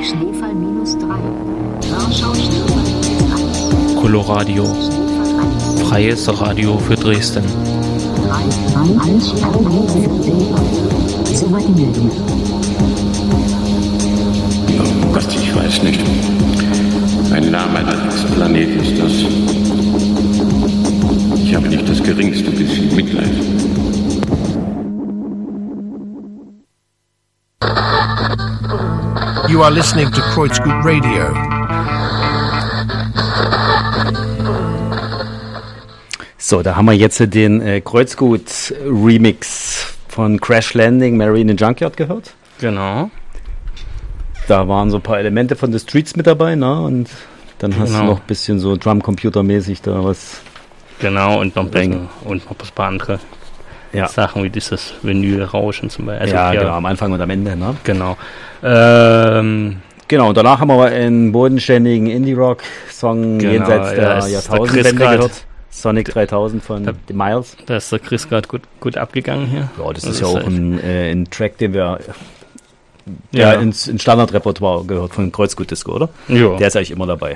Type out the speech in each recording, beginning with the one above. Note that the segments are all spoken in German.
Schneefall -3. Warschau Schneefall -1. Coloradio. Freies Radio für Dresden. Oh Gott, ich weiß nicht. Ein Name eines Planeten ist das. Ich habe nicht das geringste bisschen Mitleid. You are listening to Kreuzgut Radio. So, da haben wir jetzt den Kreuzgut-Remix von Crash Landing, Mary in the Junkyard gehört. Genau. Da waren so ein paar Elemente von The Streets mit dabei, ne? Und dann hast du noch ein bisschen so Drum-Computer-mäßig da was. Genau, und noch ein bisschen, und noch ein paar andere Sachen wie dieses Vinyl-Rauschen zum Beispiel. Also genau, am Anfang und am Ende, ne? Genau. Genau, und danach haben wir einen bodenständigen Indie-Rock-Song jenseits der Jahrtausendwende gehört. Sonic 3000 von The Miles. Da ist der Chris gerade gut abgegangen hier. Ja, das ist ja auch ein Track, den wir ins Standardrepertoire gehört von Kreuzgut Disco, oder? Ja. Der ist eigentlich immer dabei.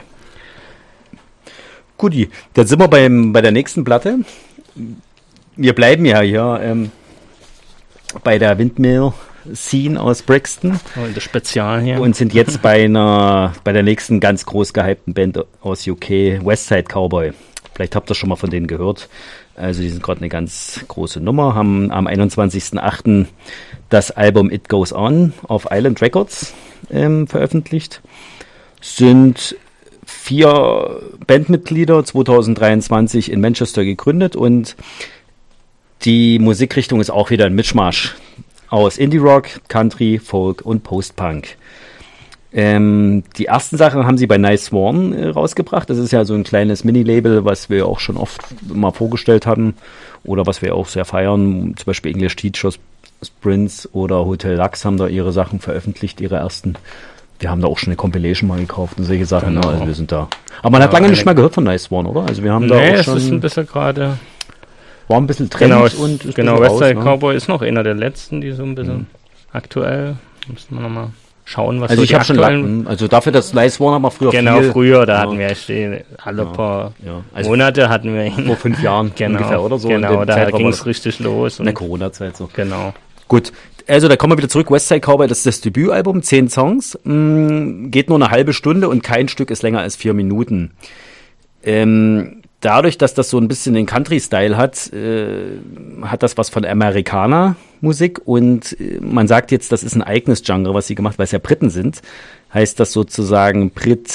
Guti, dann sind wir bei der nächsten Platte. Wir bleiben ja hier bei der Windmill Scene aus Brixton. Und das Spezial hier. Und sind jetzt bei der nächsten ganz groß gehypten Band aus UK, Westside Cowboy. Vielleicht habt ihr schon mal von denen gehört. Also die sind gerade eine ganz große Nummer, haben am 21.08. das Album It Goes On auf Island Records veröffentlicht. Sind 4 Bandmitglieder, 2023 in Manchester gegründet, und die Musikrichtung ist auch wieder ein Mischmasch aus Indie-Rock, Country, Folk und Post-Punk. Die ersten Sachen haben sie bei Nice Swan rausgebracht. Das ist ja so ein kleines Mini-Label, was wir auch schon oft mal vorgestellt haben oder was wir auch sehr feiern. Zum Beispiel English Teachers Sprints oder Hotel Lux haben da ihre Sachen veröffentlicht, ihre ersten. Die haben da auch schon eine Compilation mal gekauft und solche Sachen. Genau. Ne? Also wir sind da. Aber man hat lange nicht mehr gehört von Nice Swan, oder? Also wir haben da auch schon. Es ist ein bisschen gerade. War ein bisschen Trend und ist Westside Cowboy ist noch einer der letzten, die so ein bisschen aktuell. Müssen wir nochmal schauen, was also ich habe schon Lacken. Also dafür, dass Nice One haben wir früher früher, da hatten wir alle paar Monate hatten wir ihn. Vor 5 Jahren ungefähr oder so. Genau, da ging es richtig los. In der Corona-Zeit so. Genau. Gut, also da kommen wir wieder zurück. Westside Cowboy, das ist das Debütalbum, 10 Songs, geht nur eine halbe Stunde und kein Stück ist länger als 4 Minuten. Dadurch, dass das so ein bisschen den Country-Style hat, hat das was von Amerikaner-Musik, und man sagt jetzt, das ist ein eigenes Genre, was sie gemacht, weil es ja Briten sind, heißt das sozusagen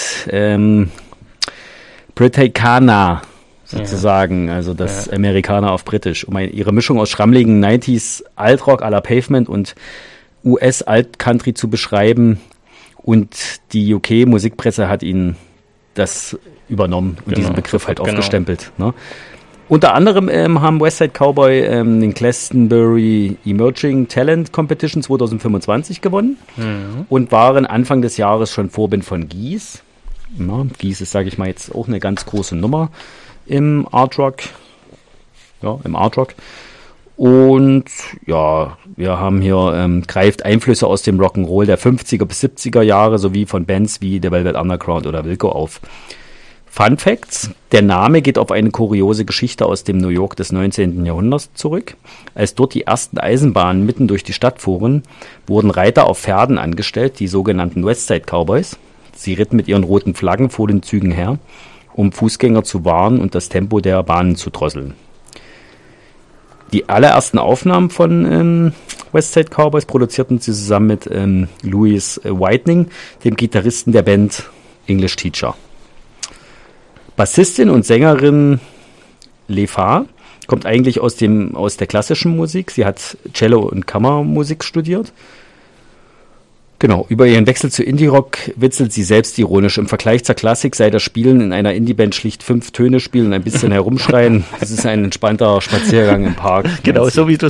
Britannica sozusagen, also das Amerikaner auf Britisch. Um ihre Mischung aus schrammligen 90s Altrock à la Pavement und US-Alt-Country zu beschreiben, und die UK-Musikpresse hat ihnen das übernommen und diesen Begriff halt aufgestempelt. Ne? Unter anderem haben Westside Cowboy den Glastonbury Emerging Talent Competition 2025 gewonnen und waren Anfang des Jahres schon Vorbild von Geese. Ja, Geese ist, sage ich mal, jetzt auch eine ganz große Nummer im Art Rock. Ja, im Art Rock. Und ja, wir haben hier greift Einflüsse aus dem Rock'n'Roll der 50er bis 70er Jahre sowie von Bands wie The Velvet Underground oder Wilco auf. Fun Facts: Der Name geht auf eine kuriose Geschichte aus dem New York des 19. Jahrhunderts zurück. Als dort die ersten Eisenbahnen mitten durch die Stadt fuhren, wurden Reiter auf Pferden angestellt, die sogenannten Westside Cowboys. Sie ritten mit ihren roten Flaggen vor den Zügen her, um Fußgänger zu warnen und das Tempo der Bahnen zu drosseln. Die allerersten Aufnahmen von Westside Cowboys produzierten sie zusammen mit Louis Whitening, dem Gitarristen der Band English Teacher. Bassistin und Sängerin Lefa kommt eigentlich aus der klassischen Musik. Sie hat Cello und Kammermusik studiert. Genau, über ihren Wechsel zu Indie-Rock witzelt sie selbst ironisch. Im Vergleich zur Klassik sei das Spielen in einer Indie-Band schlicht 5 Töne spielen und ein bisschen herumschreien. Das ist ein entspannter Spaziergang im Park. Genau, so wie du